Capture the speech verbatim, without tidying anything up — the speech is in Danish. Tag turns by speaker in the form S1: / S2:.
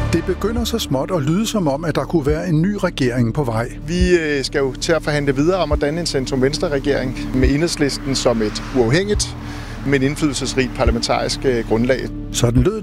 S1: Det begynder så småt at lyde som om, at der kunne være en ny regering på vej.
S2: Vi skal jo til at forhandle videre om at danne en centrum-venstre-regering med Enhedslisten som et uafhængigt, men indflydelsesrigt parlamentarisk grundlag.
S1: Sådan lød